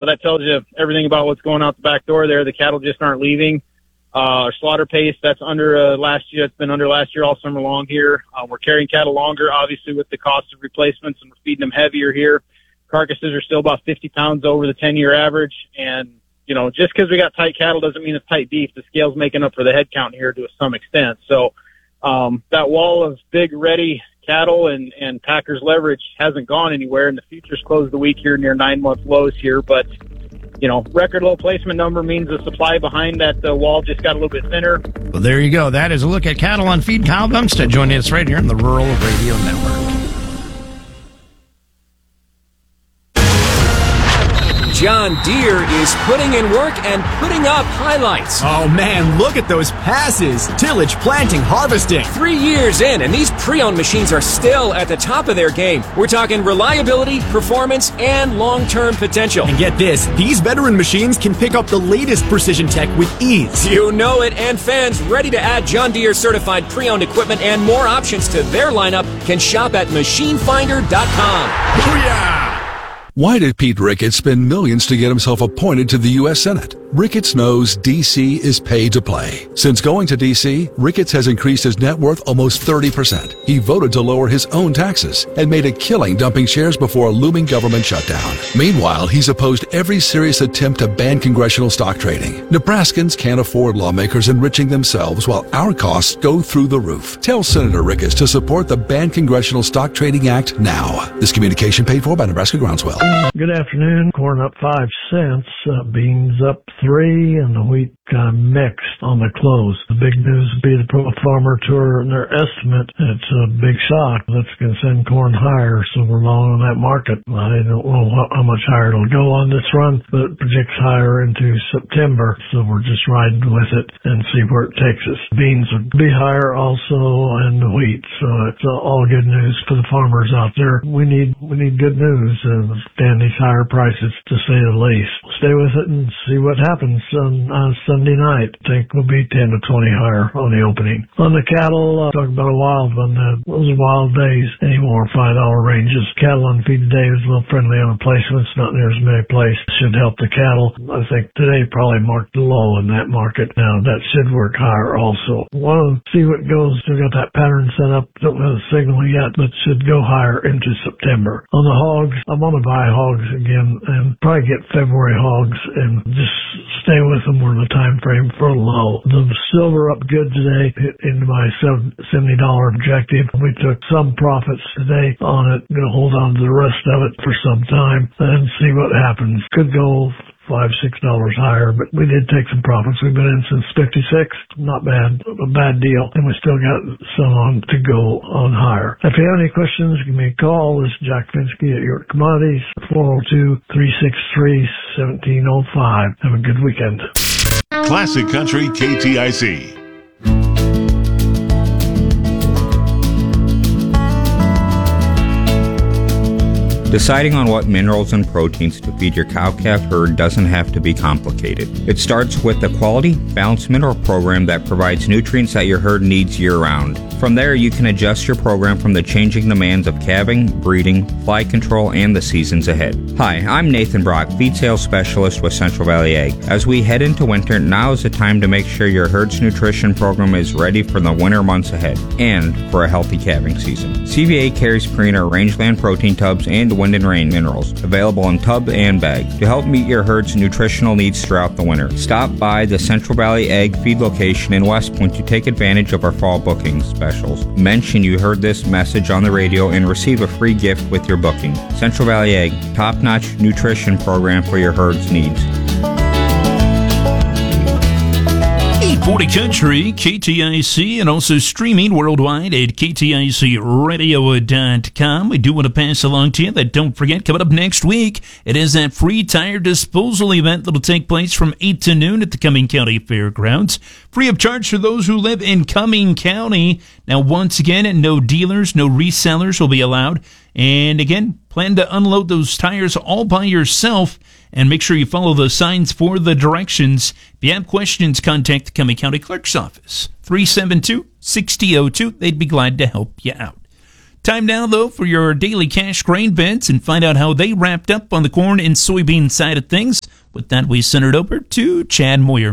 that tells you everything about what's going out the back door there. The cattle just aren't leaving. Our slaughter pace, that's under last year. It's been under last year all summer long here. We're carrying cattle longer, obviously, with the cost of replacements, and we're feeding them heavier here. Carcasses are still about 50 pounds over the 10-year average. And, you know, just because we got tight cattle doesn't mean it's tight beef. The scale's making up for the head count here to some extent. So that wall of big, ready cattle and Packers leverage hasn't gone anywhere, and the futures closed the week here near 9-month lows here. But, you know, record low placement number means the supply behind that wall just got a little bit thinner. Well, there you go. That is a look at cattle on feed. Kyle Bumstead joining us right here on the Rural Radio Network. John Deere is putting in work and putting up highlights. Oh man, look at those passes. Tillage, planting, harvesting. 3 years in, and these pre-owned machines are still at the top of their game. We're talking reliability, performance, and long-term potential. And get this, these veteran machines can pick up the latest precision tech with ease. You know it, and fans ready to add John Deere certified pre-owned equipment and more options to their lineup can shop at machinefinder.com. Booyah! Why did Pete Ricketts spend millions to get himself appointed to the U.S. Senate? Ricketts knows D.C. is paid to play. Since going to D.C., Ricketts has increased his net worth almost 30%. He voted to lower his own taxes and made a killing dumping shares before a looming government shutdown. Meanwhile, he's opposed every serious attempt to ban congressional stock trading. Nebraskans can't afford lawmakers enriching themselves while our costs go through the roof. Tell Senator Ricketts to support the Ban Congressional Stock Trading Act now. This communication paid for by Nebraska Groundswell. Good afternoon. Corn up 5 cents, beans up 3, and the wheat mixed on the close. The big news would be the Pro Farmer Tour and their estimate. It's a big shock. That's going to send corn higher, so we're long on that market. I don't know how much higher it'll go on this run, but it projects higher into September, so we're just riding with it and see where it takes us. Beans will be higher also, and the wheat, so it's all good news for the farmers out there. We need good news and stand these higher prices, to say the least. Stay with it and see what happens on Sunday night. I think we'll be 10 to 20 higher on the opening. On the cattle, talking about a wild one. Those are wild days anymore, $5 ranges. Cattle on feed today was a little friendly on placements, not near as many placed. Should help the cattle. I think today probably marked the low in that market. Now that should work higher also. Want to see what goes. Still got that pattern set up. Don't have a signal yet, but should go higher into September. On the hogs, I want to buy hogs again and probably get February hogs and just stay with them where the time frame for a low. The silver up good today, hit into my $70 objective. We took some profits today on it. Going to hold on to the rest of it for some time and see what happens. Could go $5-6 higher, but we did take some profits. We've been in since 56. Not bad. A bad deal. And we still got some on to go on higher. If you have any questions, give me a call. This is Jack Finsky at York Commodities, 402-363-1705. Have a good weekend. Classic Country KTIC. Deciding on what minerals and proteins to feed your cow-calf herd doesn't have to be complicated. It starts with a quality, balanced mineral program that provides nutrients that your herd needs year-round. From there, you can adjust your program from the changing demands of calving, breeding, fly control, and the seasons ahead. Hi, I'm Nathan Brock, Feed Sales Specialist with Central Valley Ag. As we head into winter, now is the time to make sure your herd's nutrition program is ready for the winter months ahead and for a healthy calving season. CVA carries Purina Rangeland protein tubs and Wind and Rain minerals, available in tub and bag, to help meet your herd's nutritional needs throughout the winter. Stop by the Central Valley Ag Feed location in West Point to take advantage of our fall booking specials. Mention you heard this message on the radio and receive a free gift with your booking. Central Valley Ag, top-notch nutrition program for your herd's needs. 840 Country, KTIC, and also streaming worldwide at KTICradio.com. We do want to pass along to you that don't forget, coming up next week, it is that free tire disposal event that will take place from 8 to noon at the Cumming County Fairgrounds. Free of charge for those who live in Cumming County. Now, once again, no dealers, no resellers will be allowed. And again, plan to unload those tires all by yourself. And make sure you follow the signs for the directions. If you have questions, contact the Cumming County Clerk's Office, 372-6002. They'd be glad to help you out. Time now, though, for your daily cash grain bets and find out how they wrapped up on the corn and soybean side of things. With that, we send it over to Chad Moyer.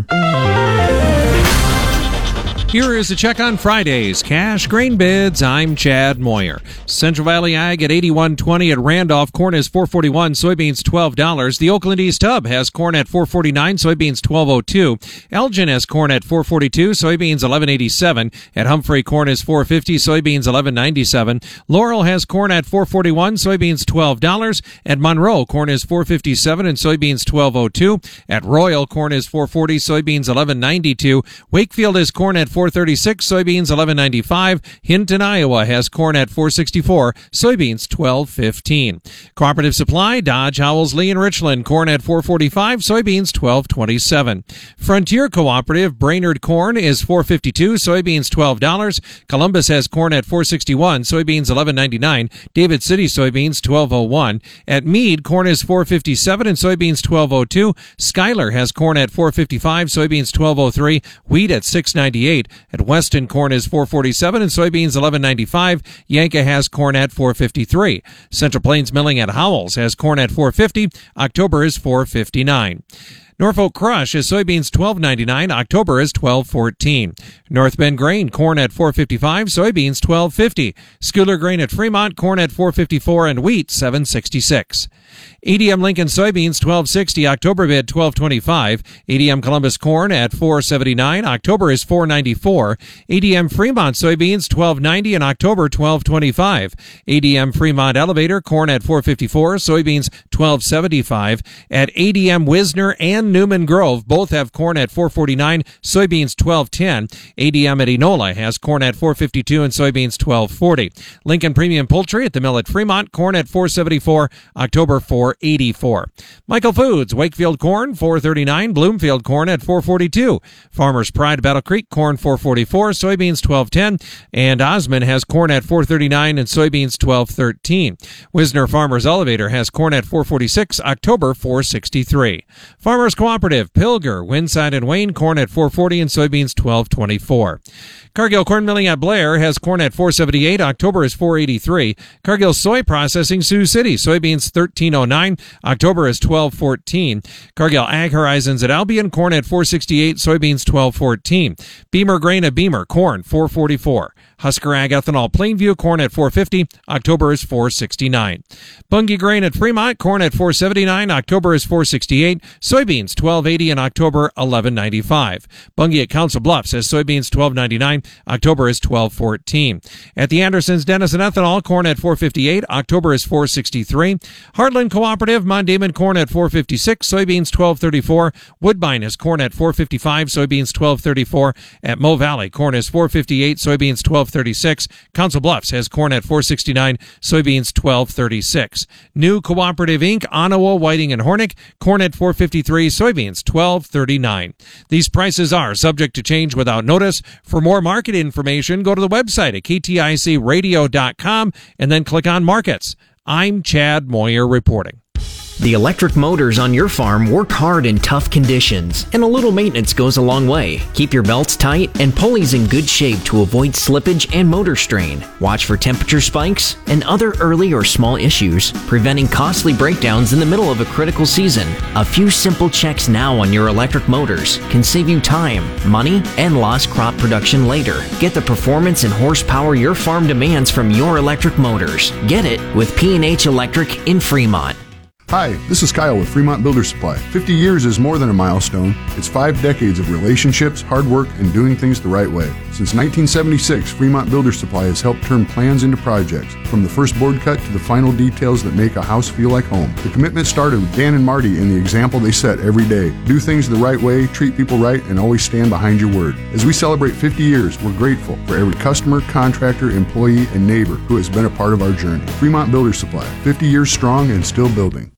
Here is a check on Friday's cash grain bids. I'm Chad Moyer. Central Valley Ag at 81.20 at Randolph. Corn is $4.41, soybeans $12. The Oakland East Hub has corn at $4.49, soybeans $12.02. Elgin has corn at $4.42, soybeans $11.87. At Humphrey, corn is $4.50, soybeans $11.97. Laurel has corn at $4.41, soybeans $12. At Monroe, corn is $4.57 and soybeans $12.02. At Royal, corn is $4.40, soybeans $11.92. Wakefield has corn at $4.36, soybeans $11.95. Hinton, Iowa has corn at $4.64, soybeans $12.15. Cooperative Supply, Dodge, Howells, Lee, and Richland, corn at $4.45, soybeans $12.27. Frontier Cooperative, Brainerd corn is $4.52, soybeans $12. Columbus has corn at $4.61, soybeans $11.99. David City soybeans $12.01. At Meade, corn is $4.57 and soybeans $12.02. Schuyler has corn at $4.55, soybeans $12.03. Wheat at $6.98. At Weston, corn is $4.47 and soybeans $11.95. Yanka has corn at $4.53. Central Plains Milling at Howells has corn at $4.50. October is $4.59. Norfolk Crush is soybeans $12.99. October is $12.14. North Bend Grain, corn at $4.55. Soybeans $12.50. Schuyler Grain at Fremont, corn at $4.54 and wheat $7.66. ADM Lincoln soybeans $12.60. October bid $12.25. ADM Columbus corn at $4.79. October is $4.94. ADM Fremont soybeans $12.90 and October $12.25. ADM Fremont Elevator corn at $4.54. Soybeans $12.75. At ADM Wisner and Newman Grove both have corn at $4.49. Soybeans $12.10. ADM at Enola has corn at $4.52 and soybeans $12.40. Lincoln Premium Poultry at the mill at Fremont, corn at $4.74. October $4.84. Michael Foods, Wakefield corn $4.39. Bloomfield corn at $4.42. Farmers Pride Battle Creek corn $4.44. Soybeans $12.10. And Osmond has corn at $4.39 and soybeans $12.13. Wisner Farmers Elevator has corn at $4.46. October $4.63. Farmers Cooperative, Pilger, Winside and Wayne corn at $4.40 and soybeans $12.24. Cargill Corn Milling at Blair has corn at $4.78. October is $4.83. Cargill Soy Processing, Sioux City, soybeans $13.09. October is $12.14. Cargill Ag Horizons at Albion, corn at $4.68. Soybeans $12.14. Beamer Grain at Beamer, corn $4.44. Husker Ag Ethanol Plainview, corn at $4.50. October is $4.69. Bunge Grain at Fremont, corn at $4.79. October is $4.68. Soybeans $12.80 in October $11.95. Bunge at Council Bluffs says soybeans $12.99. October is $12.14. At the Andersons Denison Ethanol, corn at $4.58. October is $4.63. Heartland Cooperative, Mondamon corn at $4.56. Soybeans $12.34. Woodbine is corn at $4.55. Soybeans $12.34. At Mo Valley, corn is $4.58. Soybeans $12.36. Council Bluffs has corn at $4.69. Soybeans $12.36. New Cooperative Inc., Onawa, Whiting, and Hornick, corn at $4.53. Soybeans $12.39. These prices are subject to change without notice. For more market information, go to the website at kticradio.com and then click on Markets. I'm Chad Moyer reporting. The electric motors on your farm work hard in tough conditions, and a little maintenance goes a long way. Keep your belts tight and pulleys in good shape to avoid slippage and motor strain. Watch for temperature spikes and other early or small issues, preventing costly breakdowns in the middle of a critical season. A few simple checks now on your electric motors can save you time, money, and lost crop production later. Get the performance and horsepower your farm demands from your electric motors. Get it with P&H Electric in Fremont. Hi, this is Kyle with Fremont Builder Supply. 50 years is more than a milestone. It's 5 decades of relationships, hard work, and doing things the right way. Since 1976, Fremont Builder Supply has helped turn plans into projects, from the first board cut to the final details that make a house feel like home. The commitment started with Dan and Marty and the example they set every day. Do things the right way, treat people right, and always stand behind your word. As we celebrate 50 years, we're grateful for every customer, contractor, employee, and neighbor who has been a part of our journey. Fremont Builder Supply, 50 years strong and still building.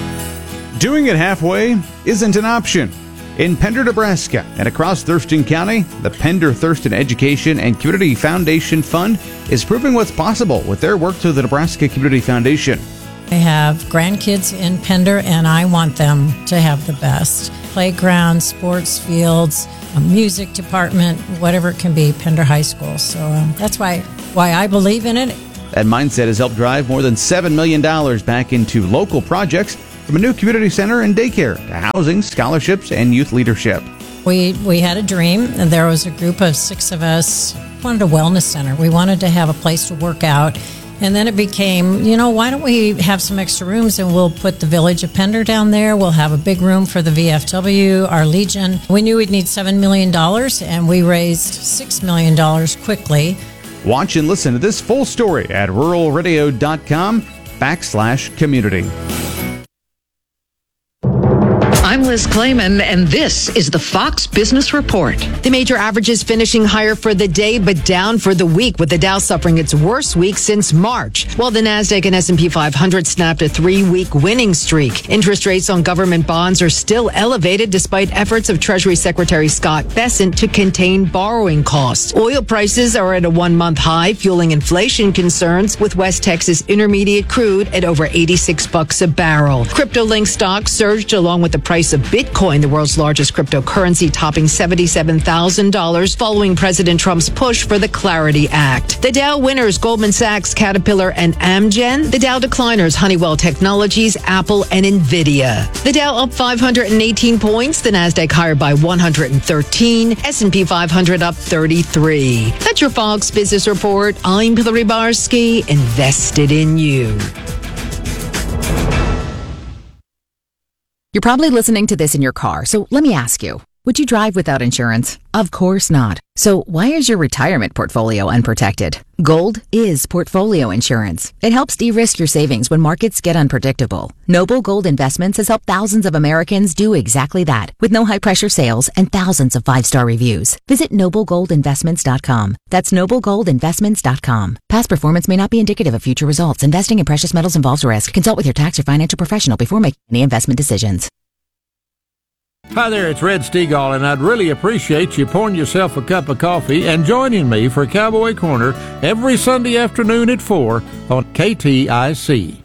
Doing it halfway isn't an option. In Pender, Nebraska, and across Thurston County, the Pender Thurston Education and Community Foundation Fund is proving what's possible with their work through the Nebraska Community Foundation. I have grandkids in Pender, and I want them to have the best. Playgrounds, sports fields, a music department, whatever it can be, Pender High School. So that's why I believe in it. That mindset has helped drive more than $7 million back into local projects from a new community center and daycare to housing, scholarships, and youth leadership. We had a dream, and there was a group of 6 of us wanted a wellness center. We wanted to have a place to work out. And then it became, why don't we have some extra rooms and we'll put the Village of Pender down there. We'll have a big room for the VFW, our Legion. We knew we'd need $7 million, and we raised $6 million quickly. Watch and listen to this full story at ruralradio.com/community. I'm Liz Clayman, and this is the Fox Business Report. The major averages finishing higher for the day, but down for the week, with the Dow suffering its worst week since March, while the Nasdaq and S&P 500 snapped a 3-week winning streak. Interest rates on government bonds are still elevated despite efforts of Treasury Secretary Scott Bessent to contain borrowing costs. Oil prices are at a 1-month high, fueling inflation concerns, with West Texas Intermediate crude at over $86 a barrel. Crypto-linked stocks surged along with the price of Bitcoin, the world's largest cryptocurrency, topping $77,000 following President Trump's push for the Clarity Act. The Dow winners, Goldman Sachs, Caterpillar, and Amgen. The Dow decliners, Honeywell Technologies, Apple, and Nvidia. The Dow up 518 points, the Nasdaq higher by 113, S&P 500 up 33. That's your Fox Business Report. I'm Hillary Barsky, invested in you. You're probably listening to this in your car, so let me ask you, would you drive without insurance? Of course not. So why is your retirement portfolio unprotected? Gold is portfolio insurance. It helps de-risk your savings when markets get unpredictable. Noble Gold Investments has helped thousands of Americans do exactly that, with no high-pressure sales and thousands of 5-star reviews. Visit noblegoldinvestments.com. That's noblegoldinvestments.com. Past performance may not be indicative of future results. Investing in precious metals involves risk. Consult with your tax or financial professional before making any investment decisions. Hi there, it's Red Stegall, and I'd really appreciate you pouring yourself a cup of coffee and joining me for Cowboy Corner every Sunday afternoon at 4 on KTIC.